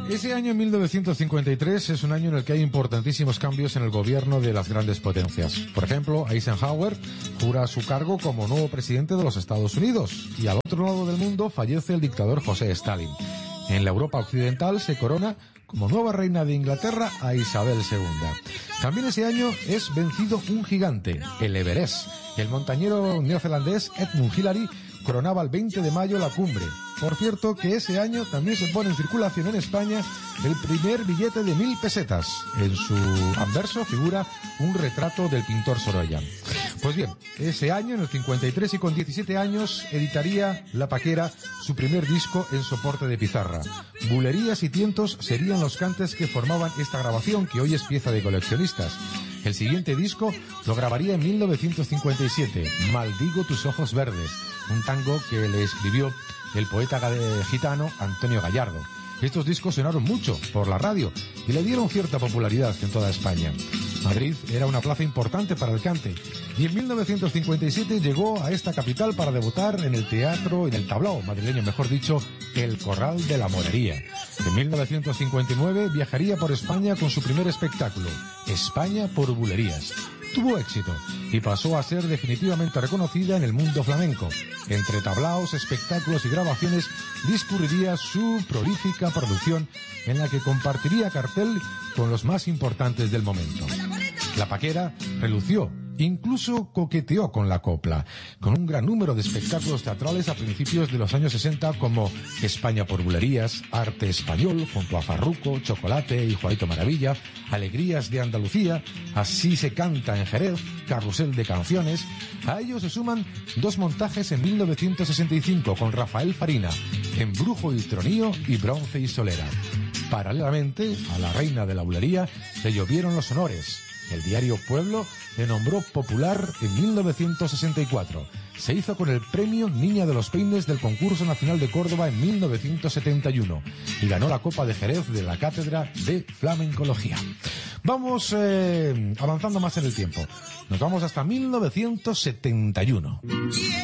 Ese año 1953 es un año en el que hay importantísimos cambios en el gobierno de las grandes potencias. Por ejemplo, Eisenhower jura su cargo como nuevo presidente de los Estados Unidos y al otro lado del mundo fallece el dictador José Stalin. En la Europa occidental se corona como nueva reina de Inglaterra a Isabel II. También ese año es vencido un gigante, el Everest. El montañero neozelandés Edmund Hillary coronaba el 20 de mayo la cumbre. Por cierto, que ese año también se pone en circulación en España el primer billete de 1000 pesetas. En su anverso figura un retrato del pintor Sorolla. Pues bien, ese año, en el 53 y con 17 años, editaría La Paquera su primer disco en soporte de pizarra. Bulerías y tientos serían los cantes que formaban esta grabación, que hoy es pieza de coleccionistas. El siguiente disco lo grabaría en 1957, Maldigo tus ojos verdes, un tango que le escribió el poeta gitano Antonio Gallardo. Estos discos sonaron mucho por la radio y le dieron cierta popularidad en toda España. Madrid era una plaza importante para el cante y en 1957 llegó a esta capital para debutar en el teatro, en el tablao madrileño, mejor dicho, el Corral de la Morería. En 1959 viajaría por España con su primer espectáculo, España por Bulerías. Tuvo éxito y pasó a ser definitivamente reconocida en el mundo flamenco. Entre tablaos, espectáculos y grabaciones discurriría su prolífica producción en la que compartiría cartel con los más importantes del momento. La Paquera relució, incluso coqueteó con la copla, con un gran número de espectáculos teatrales a principios de los años 60 como España por Bulerías, Arte Español junto a Farruco, Chocolate y Juanito Maravilla, Alegrías de Andalucía, Así se canta en Jerez, Carrusel de canciones. A ellos se suman dos montajes en 1965 con Rafael Farina, Embrujo y Tronío y Bronce y Solera. Paralelamente a la reina de la bulería le llovieron los honores. El diario Pueblo le nombró popular en 1964. Se hizo con el premio Niña de los Peines del Concurso Nacional de Córdoba en 1971 y ganó la Copa de Jerez de la Cátedra de Flamencología. Vamos avanzando más en el tiempo. Nos vamos hasta 1971.